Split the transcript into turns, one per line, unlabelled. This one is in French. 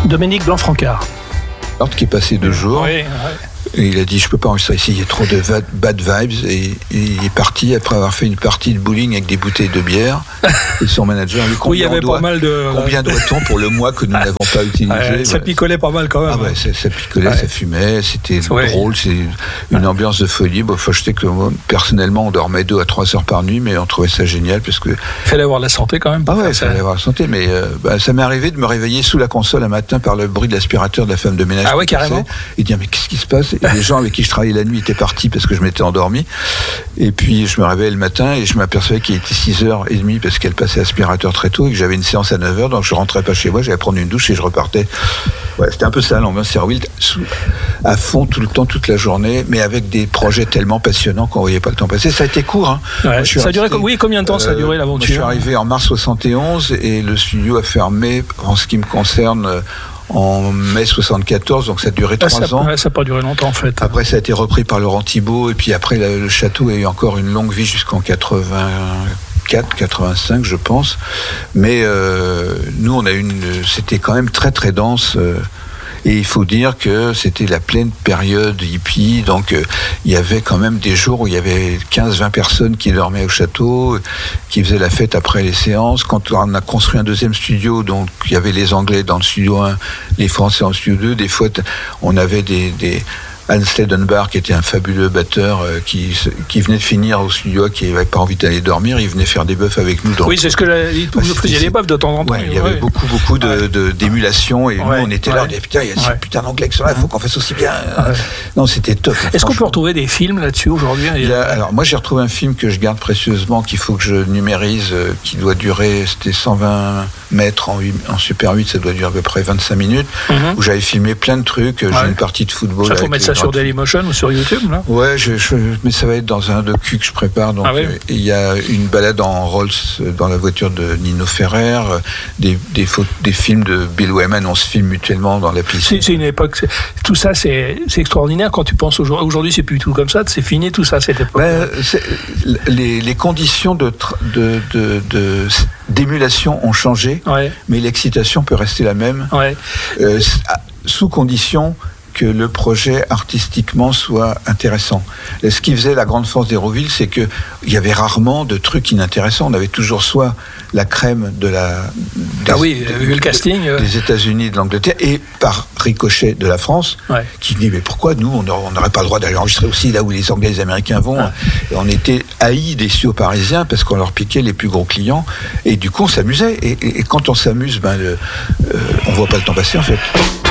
Dominique Blanc-Francard.
L'ordre qui est passé 2 jours.
Oui.
Et il a dit, je peux pas enregistrer ici, il y a trop de bad vibes. Et il est parti après avoir fait une partie de bowling avec des bouteilles de bière. Et son manager lui
oui, il y avait pas mal de...
Combien doit-on pour le mois que nous n'avons pas utilisé?
Ça picolait pas mal quand même.
Ah ouais, ça picolait, ça fumait, c'était drôle, c'est une ambiance de folie. Bon, faut acheter que moi, personnellement, on dormait 2 à 3 heures par nuit, mais on trouvait ça génial parce que...
Il fallait avoir la santé quand même.
Ah ouais, il fallait avoir la santé, mais ça m'est arrivé de me réveiller sous la console un matin par le bruit de l'aspirateur de la femme de ménage.
Ah ouais, carrément.
Et dire, mais qu'est-ce qui se passe? Et les gens avec qui je travaillais la nuit étaient partis parce que je m'étais endormi. Et puis je me réveillais le matin et je m'apercevais qu'il était 6h30 parce qu'elle passait aspirateur très tôt et que j'avais une séance à 9h, donc je rentrais pas chez moi, j'allais prendre une douche et je repartais. Ouais, c'était un peu ça l'ambiance Serre-Wild, à fond tout le temps, toute la journée, mais avec des projets tellement passionnants qu'on voyait pas le temps passer. Ça a été court. Hein.
Ouais, ça a duré combien de temps ça a duré l'aventure?
Je suis arrivé en mars 71 et le studio a fermé, en ce qui me concerne, en mai 74, donc ça a duré 3 ans.
Ça n'a pas duré longtemps en fait.
Après ça a été repris par Laurent Thibault et puis après le château a eu encore une longue vie jusqu'en 84, 85 je pense. Mais nous on a c'était quand même très très dense. Et il faut dire que c'était la pleine période hippie, donc il y avait quand même des jours où il y avait 15-20 personnes qui dormaient au château, qui faisaient la fête après les séances. Quand on a construit un 2e studio, donc il y avait les Anglais dans le studio 1, les Français en studio 2, des fois on avait des Halstead Dunbar, qui était un fabuleux batteur qui venait de finir au studio, qui n'avait pas envie d'aller dormir, il venait faire des bœufs avec nous.
Oui, c'est ce que vous faisiez des bœufs de temps en temps.
Ouais, il y avait beaucoup d'émulation et nous on était là, on disait putain, il y a ces putains d'anglais qui sont là, il faut qu'on fasse aussi bien. Non, c'était top.
Est-ce qu'on peut retrouver des films là-dessus aujourd'hui?
Alors moi j'ai retrouvé un film que je garde précieusement, qu'il faut que je numérise, qui doit durer, c'était 120 mètres en Super 8, ça doit durer à peu près 25 minutes, où j'avais filmé plein de trucs, j'ai une partie de football.
Ça faut mettre ça sur Dailymotion ou sur YouTube là? Ouais,
mais ça va être dans un docu que je prépare. Donc il y a une balade en Rolls dans la voiture de Nino Ferrer, des films de Bill Wyman, on se filme mutuellement dans la piscine.
C'est une époque, tout ça c'est extraordinaire quand tu penses aujourd'hui, c'est plus tout comme ça, c'est fini tout ça cette époque.
Les conditions d'émulation ont changé, mais l'excitation peut rester la même, sous condition que le projet artistiquement soit intéressant. Et ce qui faisait la grande force d'Hérouville, c'est qu'il y avait rarement de trucs inintéressants. On avait toujours soit la crème
le casting
des États-Unis, de l'Angleterre, et par ricochet de la France, qui dit mais pourquoi nous on n'aurait pas le droit d'aller enregistrer aussi là où les Anglais et les Américains vont. Et on était haïs des studios parisiens parce qu'on leur piquait les plus gros clients, et du coup on s'amusait. Et quand on s'amuse, on voit pas le temps passer en fait.